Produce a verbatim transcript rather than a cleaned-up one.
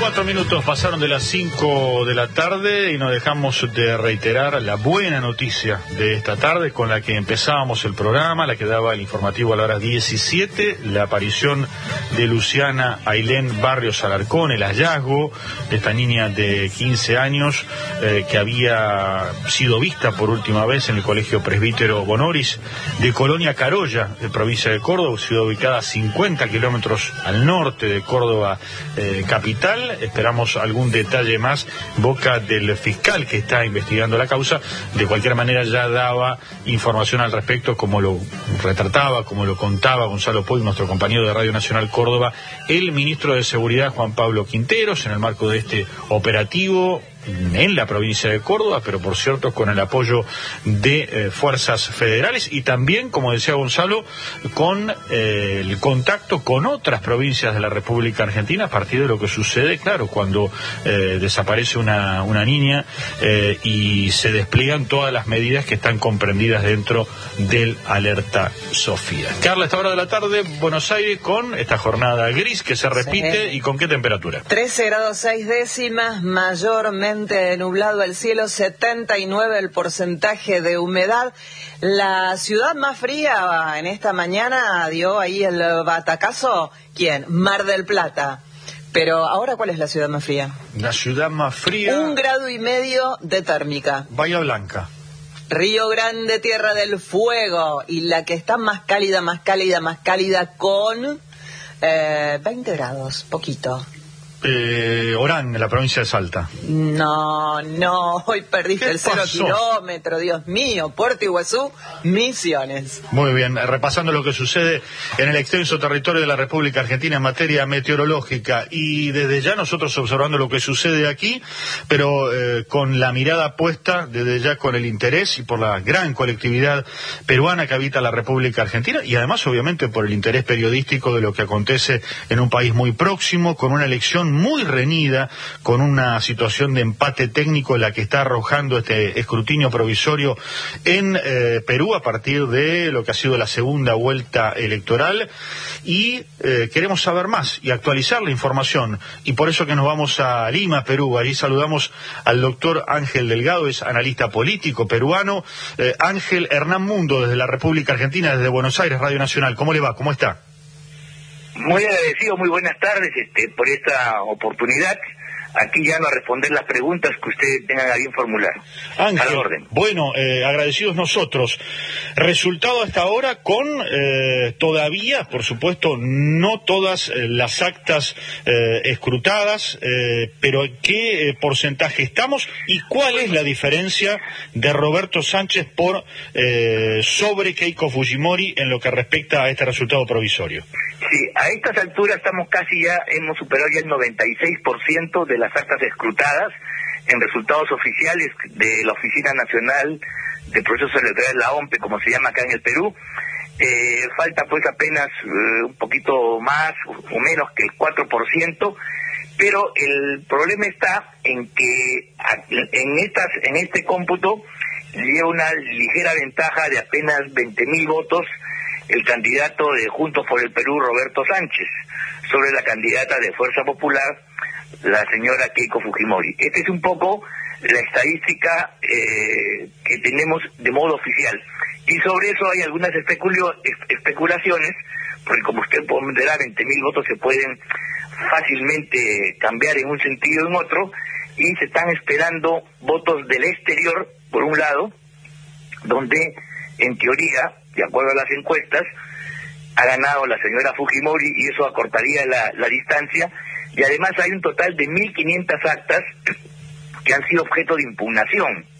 Cuatro minutos pasaron de las cinco de la tarde y no dejamos de reiterar la buena noticia de esta tarde con la que empezábamos el programa, la que daba el informativo a la hora diecisiete, la aparición de Luciana Ailén Barrios Alarcón, el hallazgo de esta niña de quince años eh, que había sido vista por última vez en el Colegio Presbítero Bonoris de Colonia Carolla, de provincia de Córdoba, ciudad ubicada a cincuenta kilómetros al norte de Córdoba eh, capital. Esperamos algún detalle más boca del fiscal que está investigando la causa. De cualquier manera ya daba información al respecto, como lo retrataba, como lo contaba Gonzalo Puig, nuestro compañero de Radio Nacional Córdoba, el ministro de Seguridad Juan Pablo Quinteros, en el marco de este operativo en la provincia de Córdoba, pero por cierto con el apoyo de eh, fuerzas federales y también, como decía Gonzalo, con eh, el contacto con otras provincias de la República Argentina a partir de lo que sucede, claro, cuando eh, desaparece una, una niña eh, y se despliegan todas las medidas que están comprendidas dentro del Alerta Sofía. Carla, a esta hora de la tarde, Buenos Aires con esta jornada gris que se repite, sí. ¿Y con qué temperatura? trece grados seis décimas, mayormente nublado el cielo, setenta y nueve el porcentaje de humedad. La ciudad más fría en esta mañana dio ahí el batacazo, ¿quién? Mar del Plata. Pero ahora, ¿cuál es la ciudad más fría? La ciudad más fría... Un grado y medio de térmica. Bahía Blanca. Río Grande, Tierra del Fuego. Y la que está más cálida, más cálida, más cálida con eh, veinte grados, poquito. Eh, Orán, en la provincia de Salta. No, no, hoy perdiste el cero kilómetro, Dios mío. Puerto Iguazú, Misiones. Muy bien, repasando lo que sucede en el extenso territorio de la República Argentina en materia meteorológica, y desde ya nosotros observando lo que sucede aquí, pero eh, con la mirada puesta desde ya con el interés y por la gran colectividad peruana que habita la República Argentina, y además obviamente por el interés periodístico de lo que acontece en un país muy próximo, con una elección muy reñida, con una situación de empate técnico en la que está arrojando este escrutinio provisorio en eh, Perú a partir de lo que ha sido la segunda vuelta electoral, y eh, queremos saber más y actualizar la información, y por eso que nos vamos a Lima, Perú. Allí saludamos al doctor Ángel Delgado, es analista político peruano. eh, Ángel, Hernán Mundo desde la República Argentina, desde Buenos Aires, Radio Nacional. ¿Cómo le va? ¿Cómo está? Muy agradecido, muy buenas tardes este, por esta oportunidad. Aquí ya no a responder las preguntas que ustedes tengan a bien formular. Ángel, a la orden. Bueno, eh, agradecidos nosotros. Resultado hasta ahora con eh, todavía, por supuesto, no todas eh, las actas eh, escrutadas, eh, pero ¿qué eh, porcentaje estamos y cuál es la diferencia de Roberto Sánchez por eh, sobre Keiko Fujimori en lo que respecta a este resultado provisorio? Sí, a estas alturas estamos casi ya, hemos superado ya el noventa y seis por ciento de las actas escrutadas en resultados oficiales de la Oficina Nacional de Procesos Electorales, la O M P E, como se llama acá en el Perú. Eh, falta pues apenas eh, un poquito más o menos que el cuatro por ciento, pero el problema está en que en estas en este cómputo lleva una ligera ventaja de apenas veinte mil votos el candidato de Juntos por el Perú, Roberto Sánchez, sobre la candidata de Fuerza Popular, la señora Keiko Fujimori. Esta es un poco la estadística eh, que tenemos de modo oficial. Y sobre eso hay algunas especulio, especulaciones, porque como usted puede enterar, veinte mil votos se pueden fácilmente cambiar en un sentido o en otro, y se están esperando votos del exterior, por un lado, donde, en teoría, de acuerdo a las encuestas, ha ganado la señora Fujimori y eso acortaría la, la distancia, y además hay un total de mil quinientas actas que han sido objeto de impugnación.